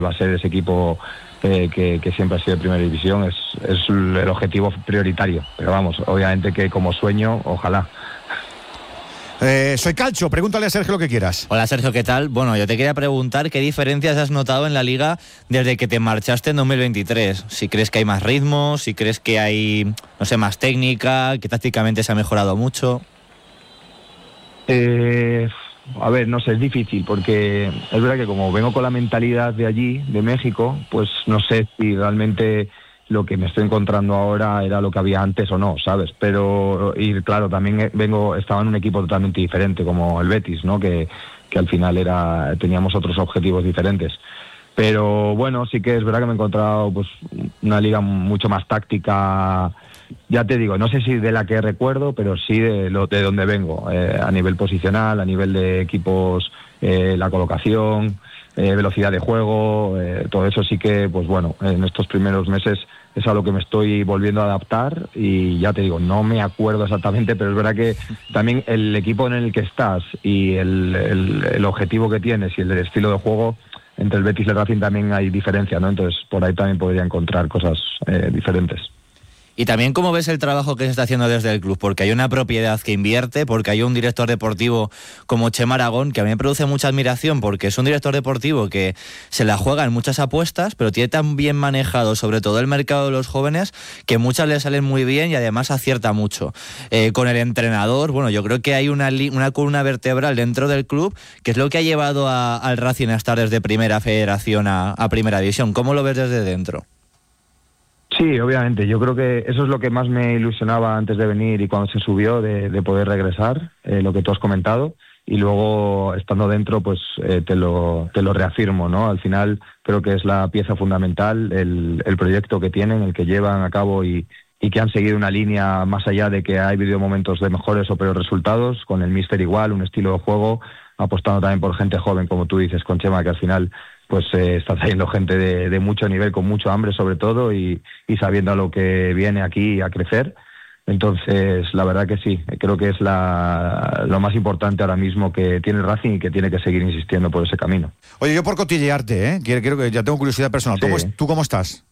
va a ser ese equipo que siempre ha sido de primera división, es el objetivo prioritario. Pero vamos, obviamente que como sueño, ojalá. Soy Calcho, pregúntale a Sergio lo que quieras. Hola Sergio, ¿qué tal? Bueno, yo te quería preguntar qué diferencias has notado en la Liga desde que te marchaste en 2023. Si crees que hay más ritmo, si crees que hay, no sé, más técnica, que tácticamente se ha mejorado mucho. A ver, no sé, es difícil porque es verdad que como vengo con la mentalidad de allí, de México, pues no sé si realmente lo que me estoy encontrando ahora era lo que había antes o no, ¿sabes? Pero, y claro, también estaba en un equipo totalmente diferente como el Betis, ¿no? Que al final teníamos otros objetivos diferentes. Pero bueno, sí que es verdad que me he encontrado pues una liga mucho más táctica. Ya te digo, no sé si de la que recuerdo, pero sí de donde vengo, a nivel posicional, a nivel de equipos, la colocación, velocidad de juego, todo eso sí que, pues bueno, en estos primeros meses es a lo que me estoy volviendo a adaptar y ya te digo, no me acuerdo exactamente, pero es verdad que también el equipo en el que estás y el objetivo que tienes y el estilo de juego, entre el Betis y el Racing también hay diferencia, ¿no? Entonces por ahí también podría encontrar cosas diferentes. Y también cómo ves el trabajo que se está haciendo desde el club, porque hay una propiedad que invierte, porque hay un director deportivo como Chema Aragón, que a mí me produce mucha admiración, porque es un director deportivo que se la juega en muchas apuestas, pero tiene tan bien manejado sobre todo el mercado de los jóvenes, que muchas le salen muy bien y además acierta mucho. Con el entrenador, bueno, yo creo que hay una columna vertebral dentro del club, que es lo que ha llevado al Racing a estar desde primera federación a primera división. ¿Cómo lo ves desde dentro? Sí, obviamente. Yo creo que eso es lo que más me ilusionaba antes de venir y cuando se subió de poder regresar, lo que tú has comentado. Y luego, estando dentro, pues te lo reafirmo, ¿no? Al final creo que es la pieza fundamental, el proyecto que tienen, el que llevan a cabo y que han seguido una línea más allá de que ha habido momentos de mejores o peores resultados, con el míster igual, un estilo de juego, apostando también por gente joven, como tú dices, con Chema, que al final pues está trayendo gente de mucho nivel, con mucho hambre sobre todo y sabiendo a lo que viene aquí a crecer. Entonces, la verdad que sí, creo que es lo más importante ahora mismo que tiene el Racing y que tiene que seguir insistiendo por ese camino. Oye, yo por cotillearte, quiero que ya tengo curiosidad personal. Sí. ¿Tú cómo estás?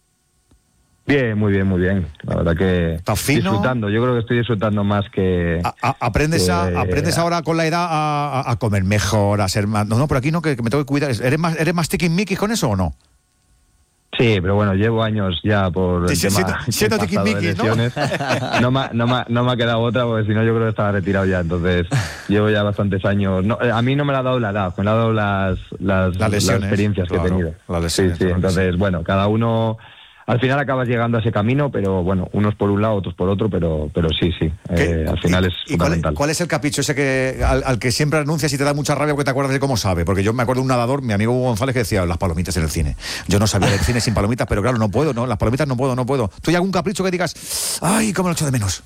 Bien, muy bien, muy bien. La verdad que ¿Estás fino? Disfrutando. Yo creo que estoy disfrutando más que... ¿Aprendes ahora con la edad a comer mejor, a ser más... No, pero aquí no, que me tengo que cuidar. ¿Eres más tiquismiquis con eso o no? Sí, pero bueno, llevo años ya por el tema de lesiones. ¿No? No me ha quedado otra, porque si no yo creo que estaba retirado ya. Entonces, llevo ya bastantes años. No, a mí no me la ha dado la edad, me la ha dado las experiencias que he tenido. Sí, entonces, bueno, cada uno... Al final acabas llegando a ese camino, pero bueno, unos por un lado, otros por otro, pero sí, al final es fundamental. ¿Cuál es el capricho ese que al que siempre anuncias y te da mucha rabia porque te acuerdas de cómo sabe? Porque yo me acuerdo de un nadador, mi amigo Hugo González, que decía, las palomitas en el cine. Yo no sabía del cine sin palomitas, pero claro, no puedo, ¿no? Las palomitas no puedo. ¿Tú hay algún capricho que digas, ay, cómo lo echo de menos?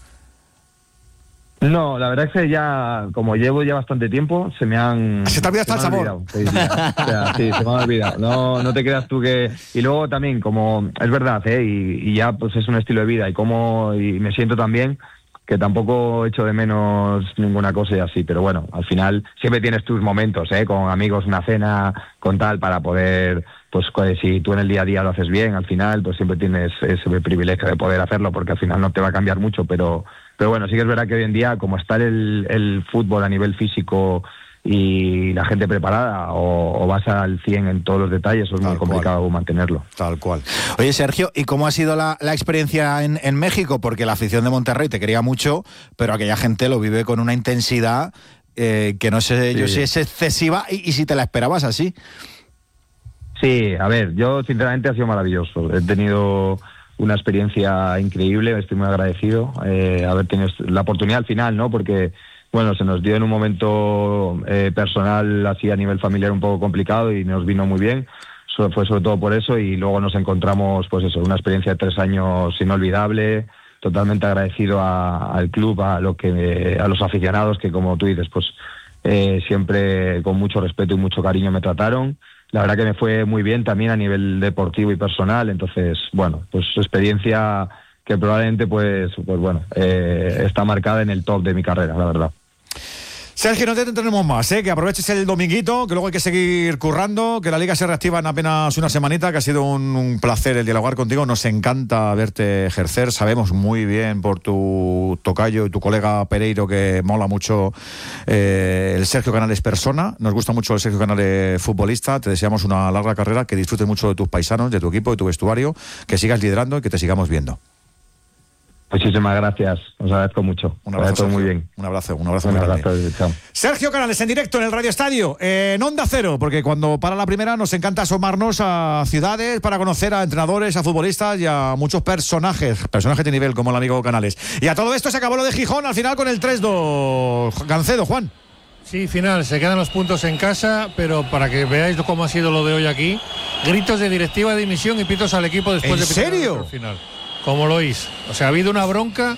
No, la verdad es que ya, como llevo ya bastante tiempo, se te ha olvidado hasta el sabor. Sí, se me ha olvidado. No te creas tú que... Y luego también, como es verdad, y ya pues es un estilo de vida, y me siento también que tampoco echo de menos ninguna cosa y así, pero bueno, al final siempre tienes tus momentos, con amigos, una cena, con tal, para poder... Pues si tú en el día a día lo haces bien, al final pues siempre tienes ese privilegio de poder hacerlo, porque al final no te va a cambiar mucho, pero bueno, sí que es verdad que hoy en día, como está el fútbol a nivel físico y la gente preparada, o vas al 100 en todos los detalles, es muy complicado mantenerlo. Tal cual. Oye, Sergio, ¿y cómo ha sido la experiencia en México? Porque la afición de Monterrey te quería mucho, pero aquella gente lo vive con una intensidad que no sé yo si es excesiva y si te la esperabas así. Sí, a ver, yo sinceramente ha sido maravilloso. He tenido una experiencia increíble, estoy muy agradecido haber tenido la oportunidad al final, ¿no? Porque, bueno, se nos dio en un momento personal, así a nivel familiar un poco complicado y nos vino muy bien. Fue sobre todo por eso, y luego nos encontramos, pues eso, una experiencia de 3 años inolvidable, totalmente agradecido al club, a los aficionados que, como tú dices, pues siempre con mucho respeto y mucho cariño me trataron. La verdad que me fue muy bien también a nivel deportivo y personal, entonces, bueno, pues experiencia que probablemente, pues bueno, está marcada en el top de mi carrera, la verdad. Sergio, no te tenemos más, que aproveches el dominguito, que luego hay que seguir currando, que la Liga se reactiva en apenas una semanita, que ha sido un placer el dialogar contigo. Nos encanta verte ejercer, sabemos muy bien por tu tocayo y tu colega Pereiro que mola mucho el Sergio Canales persona, nos gusta mucho el Sergio Canales futbolista, te deseamos una larga carrera, que disfrutes mucho de tus paisanos, de tu equipo, de tu vestuario, que sigas liderando y que te sigamos viendo. Muchísimas gracias, os agradezco mucho. Un abrazo, muy bien. Un abrazo muy grande. Chao. Sergio Canales en directo en el Radio Estadio, en Onda Cero, porque cuando para la primera nos encanta asomarnos a ciudades para conocer a entrenadores, a futbolistas y a muchos personajes de nivel como el amigo Canales. Y a todo esto se acabó lo de Gijón al final con el 3-2. Gancedo, Juan. Sí, final, se quedan los puntos en casa, pero para que veáis cómo ha sido lo de hoy aquí, gritos de directiva de dimisión y pitos al equipo después de pitar el final. Como lo oís. O sea, ha habido una bronca,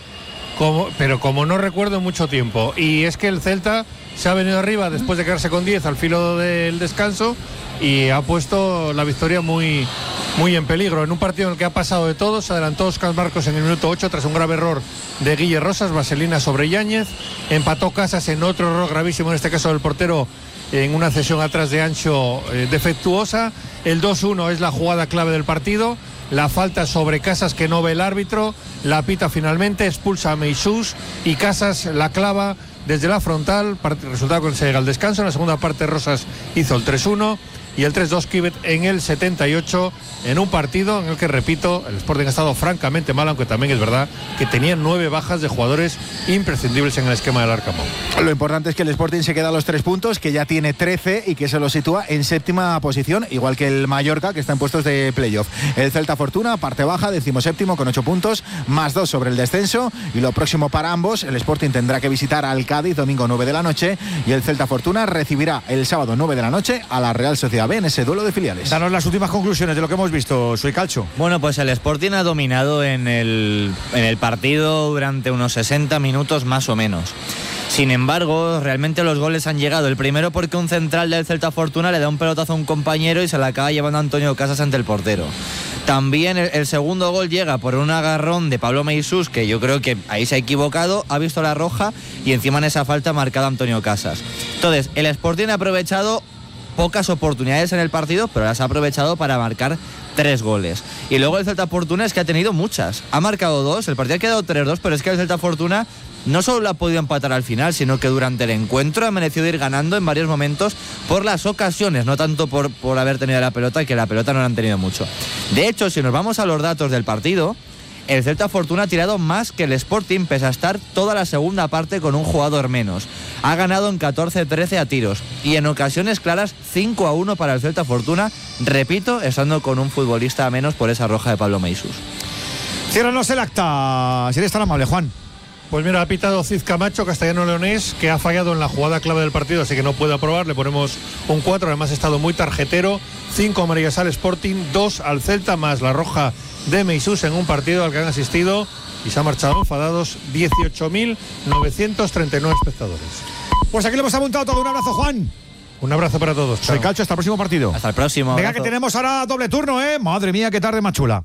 pero como no recuerdo en mucho tiempo. Y es que el Celta se ha venido arriba después de quedarse con 10 al filo del descanso y ha puesto la victoria muy, muy en peligro. En un partido en el que ha pasado de todo, se adelantó Óscar Marcos en el minuto 8 tras un grave error de Guille Rosas, vaselina sobre Yáñez. Empató Casas en otro error gravísimo, en este caso del portero, en una cesión atrás de Ancho defectuosa. El 2-1 es la jugada clave del partido. La falta sobre Casas que no ve el árbitro, la pita finalmente, expulsa a Meisús y Casas la clava desde la frontal, resultado que se llega al descanso. En la segunda parte Rosas hizo el 3-1 y el 3-2 Kivet en el 78, en un partido en el que, repito, el Sporting ha estado francamente mal, aunque también es verdad que tenían 9 bajas de jugadores imprescindibles en el esquema del Arcamón. Lo importante es que el Sporting se queda a los 3 puntos, que ya tiene 13 y que se lo sitúa en 7ª posición, igual que el Mallorca, que está en puestos de playoff. El Celta Fortuna, parte baja, 17º con 8 puntos, más 2 sobre el descenso, y lo próximo para ambos, el Sporting tendrá que visitar al Cádiz domingo 9 de la noche, y el Celta Fortuna recibirá el sábado 9 de la noche a la Real Sociedad B en ese duelo de filiales. Danos las últimas conclusiones de lo que hemos visto, Soy Calcho. Bueno, pues el Sporting ha dominado en el partido durante unos 60 minutos más o menos. Sin embargo, realmente los goles han llegado. El primero porque un central del Celta Fortuna le da un pelotazo a un compañero y se la acaba llevando Antonio Casas ante el portero. También el segundo gol llega por un agarrón de Pablo Meisús, que yo creo que ahí se ha equivocado, ha visto la roja y encima en esa falta ha marcado a Antonio Casas. Entonces, el Sporting ha aprovechado pocas oportunidades en el partido, pero las ha aprovechado para marcar 3 goles. Y luego el Celta Fortuna es que ha tenido muchas. Ha marcado 2, el partido ha quedado 3-2, pero es que el Celta Fortuna no solo lo ha podido empatar al final, sino que durante el encuentro ha merecido ir ganando en varios momentos por las ocasiones, no tanto por haber tenido la pelota, que la pelota no la han tenido mucho. De hecho, si nos vamos a los datos del partido, el Celta Fortuna ha tirado más que el Sporting, pese a estar toda la segunda parte con un jugador menos. Ha ganado en 14-13 a tiros y en ocasiones claras 5-1 para el Celta Fortuna, repito, estando con un futbolista a menos por esa roja de Pablo Meisús. Ciérranos el acta, si eres tan amable, Juan. Pues mira, ha pitado Cid Camacho, castellano-leonés, que ha fallado en la jugada clave del partido, así que no puede aprobar. Le ponemos un 4, además ha estado muy tarjetero. 5 amarillas al Sporting, 2 al Celta, más la roja de Meisús en un partido al que han asistido y se han marchado enfadados 18.939 espectadores. Pues aquí le hemos apuntado todo. Un abrazo, Juan. Un abrazo para todos. Soy Calcho, hasta el próximo partido. Hasta el próximo. Venga, abrazo. que tenemos ahora doble turno, ¿eh? Madre mía, qué tarde más chula.